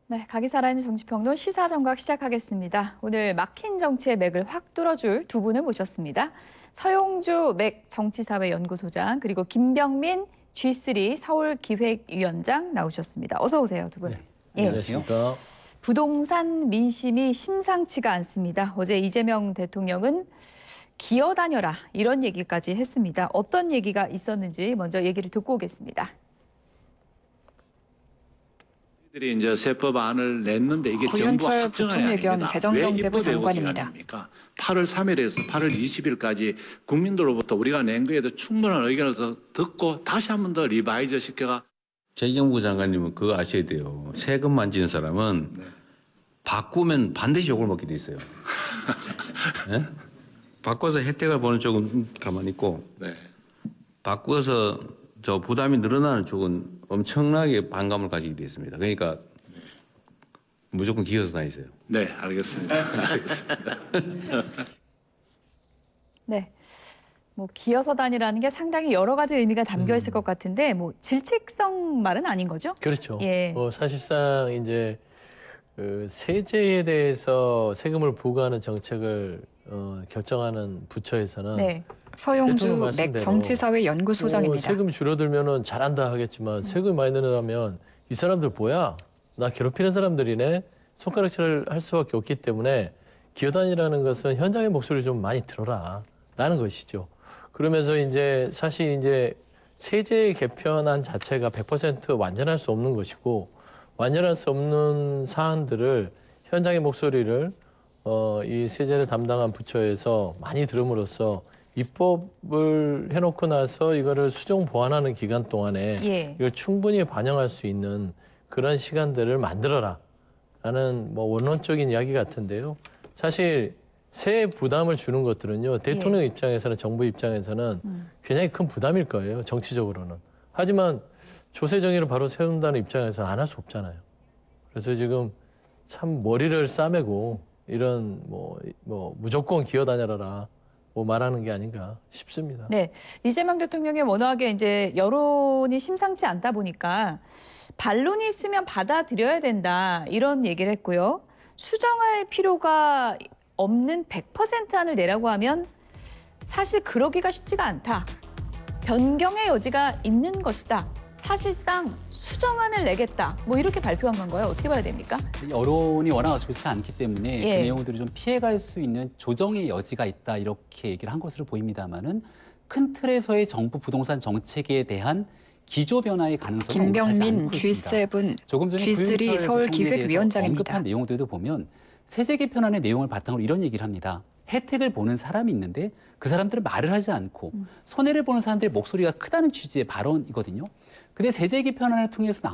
네, 각이 살아있는 정치평론 시사정각 시작하겠습니다. 오늘 막힌 정치의 맥을 확 뚫어줄 두 분을 모셨습니다. 서용주 맥 정치사회연구소장 그리고 김병민 G3 서울기획위원장 나오셨습니다. 어서 오세요, 두 분. 네, 예. 안녕하십니까. 부동산 민심이 심상치가 않습니다. 어제 이재명 대통령은 기어다녀라 이런 얘기까지 했습니다. 어떤 얘기가 있었는지 먼저 얘기를 듣고 오겠습니다. 들이 이제 세법안을 냈는데 이게 정부 구윤철 확정안이 부통령 아닙니다. 재정경제부 왜 입법의 장관입니다. 아닙니까? 8월 3일에서 8월 20일까지 국민들로부터 우리가 낸 거에도 충분한 의견을 듣고 다시 한 번 더 리바이저 시켜가. 재경부 장관님은 그거 아셔야 돼요. 세금 만지는 사람은 바꾸면 반드시 욕을 먹게 돼 있어요. 네? 바꿔서 혜택을 보는 쪽은 가만히 있고 네. 바꿔서 저 부담이 늘어나는 쪽은 엄청나게 반감을 가지게 돼 있습니다. 그러니까 무조건 기어서 다니세요. 네, 알겠습니다. 알겠습니다. 네. 뭐 기어서 다니라는 게 상당히 여러 가지 의미가 담겨 있을 것 같은데 뭐 질책성 말은 아닌 거죠? 그렇죠. 예. 사실상 이제 그 세제에 대해서 세금을 부과하는 정책을 결정하는 부처에서는 네. 대통령 서용주 말씀대로 맥 정치사회연구소장입니다. 세금 줄어들면은 잘한다 하겠지만 세금이 많이 늘어나면 이 사람들 뭐야? 나 괴롭히는 사람들이네. 손가락질을 할 수밖에 없기 때문에 기여단이라는 것은 현장의 목소리를 좀 많이 들어라라는 것이죠. 그러면서 이제 사실 이제 세제 개편안 자체가 100% 완전할 수 없는 것이고 완전할 수 없는 사안들을 현장의 목소리를 이 세제를 담당한 부처에서 많이 들음으로써 입법을 해놓고 나서 이거를 수정 보완하는 기간 동안에 예. 이걸 충분히 반영할 수 있는 그런 시간들을 만들어라라는 뭐 원론적인 이야기 같은데요. 사실 세 부담을 주는 것들은요. 대통령 입장에서는 정부 입장에서는 굉장히 큰 부담일 거예요. 정치적으로는. 하지만 조세정의를 바로 세운다는 입장에서는 안 할 수 없잖아요. 그래서 지금 참 머리를 싸매고 이런 뭐 무조건 기어다녀라 뭐 말하는 게 아닌가 싶습니다. 네. 이재명 대통령이 워낙에 이제 여론이 심상치 않다 보니까 반론이 있으면 받아들여야 된다 이런 얘기를 했고요. 수정할 필요가 없는 100% 안을 내라고 하면 사실 그러기가 쉽지가 않다. 변경의 여지가 있는 것이다. 사실상 수정안을 내겠다. 뭐 이렇게 발표한 건가요? 어떻게 봐야 됩니까? 여론이 워낙 좋지 않기 때문에 예. 그 내용들을 좀 피해갈 수 있는 조정의 여지가 있다 이렇게 얘기를 한 것으로 보입니다만은 큰 틀에서의 정부 부동산 정책에 대한 기조 변화의 가능성은 김병민 G7 조금 전에 G3 서울기획위원장입니다. 언급한 내용들도 보면 세제 개편안의 내용을 바탕으로 이런 얘기를 합니다. 혜택을 보는 사람이 있는데 그 사람들은 말을 하지 않고 손해를 보는 사람들의 목소리가 크다는 취지의 발언이거든요. 근데 세제 개편안을 통해서